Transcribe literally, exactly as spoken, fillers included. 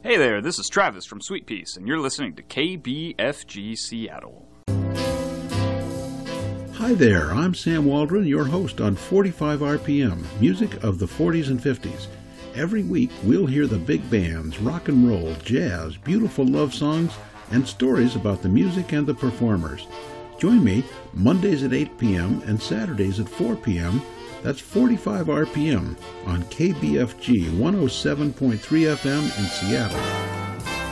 Hey there, this is Travis from Sweet Peace, and you're listening to K B F G Seattle. Hi there, I'm Sam Waldron, your host on forty-five R P M, music of the forties and fifties. Every week we'll hear the big bands, rock and roll, jazz, beautiful love songs, and stories about the music and the performers. Join me Mondays at eight p.m. and Saturdays at four p.m. That's forty-five R P M on K B F G one oh seven point three F M in Seattle.